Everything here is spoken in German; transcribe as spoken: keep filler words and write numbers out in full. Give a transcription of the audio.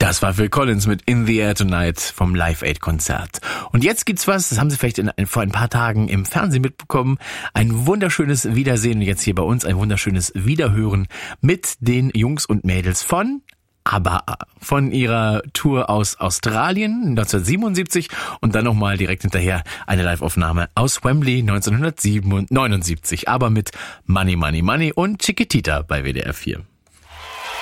Das war Phil Collins mit In the Air Tonight vom Live Aid Konzert. Und jetzt gibt's was, das haben Sie vielleicht in, vor ein paar Tagen im Fernsehen mitbekommen. Ein wunderschönes Wiedersehen und jetzt hier bei uns ein wunderschönes Wiederhören mit den Jungs und Mädels von ABBA, von ihrer Tour aus Australien neunzehnhundertsiebenundsiebzig und dann nochmal direkt hinterher eine Live-Aufnahme aus Wembley neunzehnhundertneunundsiebzig, aber mit Money, Money, Money und Chiquitita bei W D R vier.